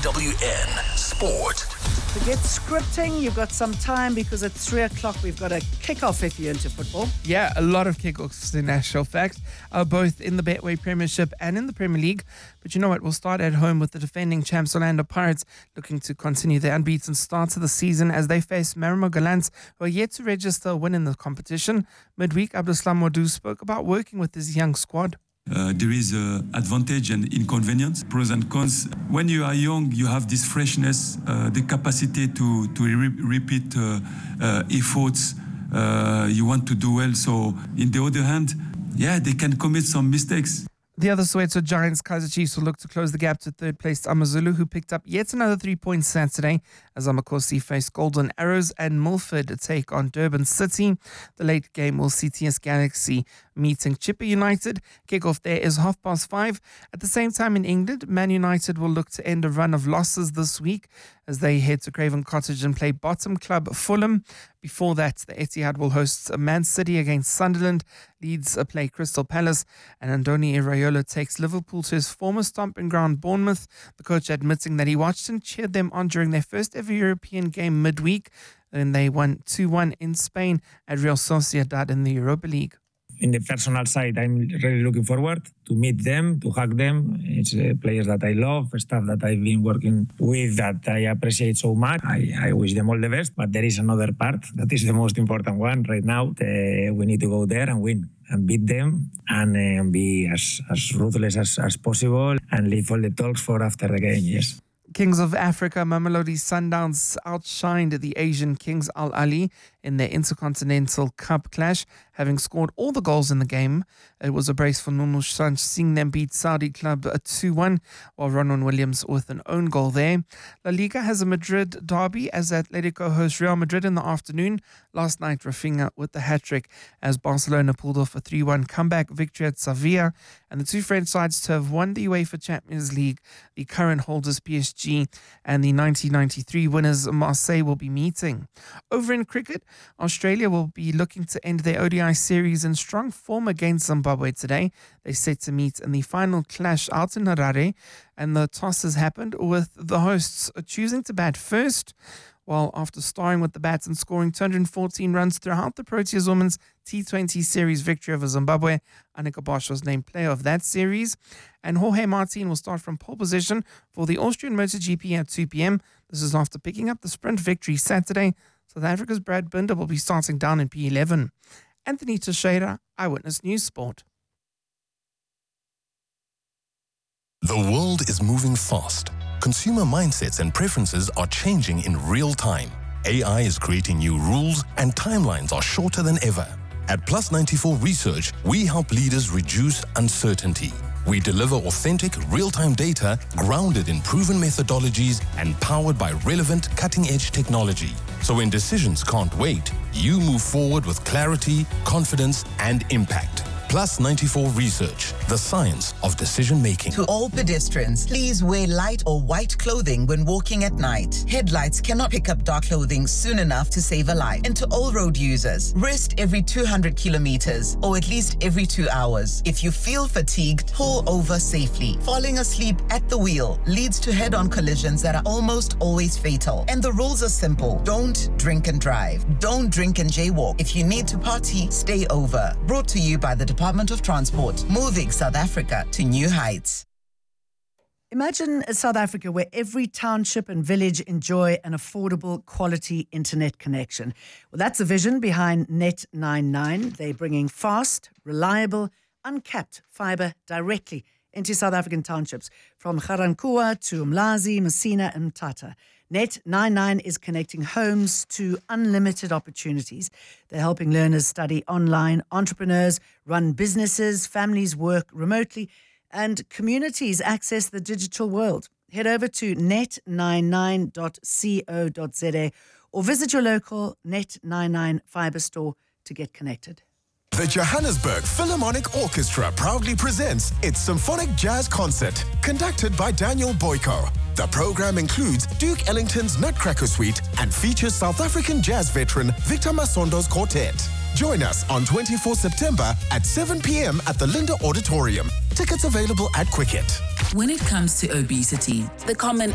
SAWN Sport. Forget scripting, you've got some time because at 3 o'clock we've got a kick-off if you're into football. Yeah, a lot of kickoffs in actual fact, both in the Betway Premiership and in the Premier League. But you know what, we'll start at home with the defending champs Orlando Pirates looking to continue their unbeaten start to the season as they face Marimo Gallants, who are yet to register a win in the competition. Midweek, Abdulsalam Wadou spoke about working with his young squad. There is advantage and inconvenience, pros and cons. When you are young, you have this freshness, the capacity to repeat efforts. You want to do well. So, in the other hand, yeah, they can commit some mistakes. The other Soweto Giants, Kaizer Chiefs, will look to close the gap to third place AmaZulu, who picked up yet another 3 points Saturday as Amakosi face Golden Arrows and Milford take on Durban City. The late game will see TS Galaxy meeting Chipper United. Kickoff there is 5:30. At the same time in England, Man United will look to end a run of losses this week as they head to Craven Cottage and play bottom club Fulham. Before that, the Etihad will host Man City against Sunderland. Leeds play Crystal Palace, and Andoni Iraola takes Liverpool to his former stomping ground Bournemouth. The coach admitting that he watched and cheered them on during their first ever European game midweek, and they won 2-1 in Spain at Real Sociedad in the Europa League. In the personal side, I'm really looking forward to meet them, to hug them. It's players that I love, staff that I've been working with that I appreciate so much. I wish them all the best, but there is another part that is the most important one right now. We need to go there and win and beat them and be as ruthless as possible and leave all the talks for after the game, yes. Kings of Africa, Mamelodi Sundowns outshined the Asian Kings Al Ali in their Intercontinental Cup clash, having scored all the goals in the game. It was a brace for Nunu Sanch, seeing them beat Saudi club 2-1, while Ronan Williams with an own goal there. La Liga has a Madrid derby as Atletico hosts Real Madrid in the afternoon. Last night, Rafinha with the hat-trick as Barcelona pulled off a 3-1 comeback victory at Sevilla, and the two French sides to have won the UEFA Champions League. The current holders PSG and the 1993 winners Marseille will be meeting. Over in cricket, Australia will be looking to end their ODI series in strong form against Zimbabwe today. They're set to meet in the final clash out in Harare, and the toss has happened with the hosts choosing to bat first. While after starring with the bats and scoring 214 runs throughout the Proteas Women's T20 series victory over Zimbabwe, Annika Bosch was named player of that series. And Jorge Martin will start from pole position for the Austrian MotoGP at 2 p.m. This is after picking up the sprint victory Saturday. South Africa's Brad Binder will be starting down in P11. Anthony Teixeira, Eyewitness News Sport. The world is moving fast. Consumer mindsets and preferences are changing in real time. AI is creating new rules and timelines are shorter than ever. At Plus 94 Research, we help leaders reduce uncertainty. We deliver authentic, real-time data grounded in proven methodologies and powered by relevant, cutting-edge technology. So when decisions can't wait, you move forward with clarity, confidence, and impact. Plus 94 Research, the science of decision-making. To all pedestrians, please wear light or white clothing when walking at night. Headlights cannot pick up dark clothing soon enough to save a life. And to all road users, rest every 200 kilometers or at least every 2 hours. If you feel fatigued, pull over safely. Falling asleep at the wheel leads to head-on collisions that are almost always fatal. And the rules are simple. Don't drink and drive. Don't drink and jaywalk. If you need to party, stay over. Brought to you by the Department of Transport, moving South Africa to new heights. Imagine a South Africa where every township and village enjoy an affordable, quality internet connection. Well, that's the vision behind Net99. They're bringing fast, reliable, uncapped fibre directly into South African townships from Ga-Rankuwa to Umlazi, Messina and Mthatha. Net99 is connecting homes to unlimited opportunities. They're helping learners study online, entrepreneurs run businesses, families work remotely, and communities access the digital world. Head over to net99.co.za or visit your local Net99 fibre store to get connected. The Johannesburg Philharmonic Orchestra proudly presents its Symphonic Jazz Concert, conducted by Daniel Boyko. The program includes Duke Ellington's Nutcracker Suite and features South African jazz veteran Victor Masondo's quartet. Join us on 24 September at 7 p.m. at the Linda Auditorium. Tickets available at Quicket. When it comes to obesity, the common